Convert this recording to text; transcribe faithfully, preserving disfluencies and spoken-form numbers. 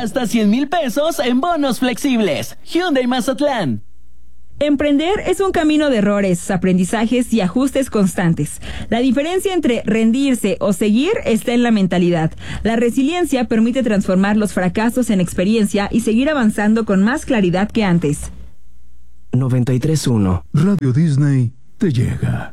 hasta cien mil pesos en bonos flexibles. Hyundai Mazatlán. Emprender es un camino de errores, aprendizajes y ajustes constantes. La diferencia entre rendirse o seguir está en la mentalidad. La resiliencia permite transformar los fracasos en experiencia y seguir avanzando con más claridad que antes. noventa y tres punto uno Radio Disney te llega.